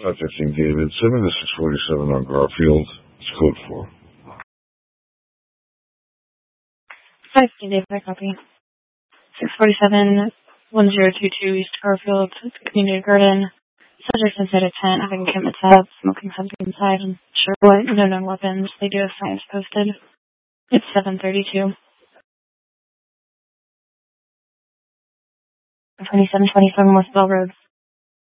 515 David, 7647 on Garfield. It's code 4. 515 David, I copy. 647 1022 East Garfield, Community Garden. Subject inside a tent, having encampment set up, smoking something inside, and sure what, no known weapons. They do have signs posted. It's 732. 2727 West Bell Road.